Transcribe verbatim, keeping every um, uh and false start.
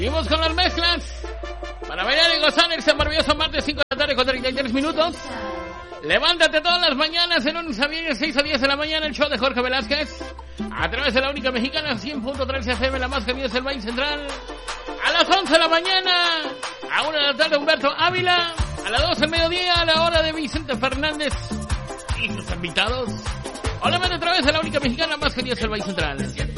Seguimos con las mezclas para bailar y gozar este maravilloso martes cinco de la tarde con treinta y tres minutos. Levántate todas las mañanas, de lunes a viernes, seis a diez de la mañana, el show de Jorge Velázquez. A través de la única mexicana, cien punto tres F M, la más que es el Valle Central. A las once de la mañana, a una de la tarde, Humberto Ávila. A las doce del mediodía, a la hora de Vicente Fernández y sus invitados. Obviamente a través de la única mexicana, más que es el Valle Central.